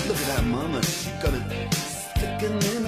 Look at that mama, she got it sticking in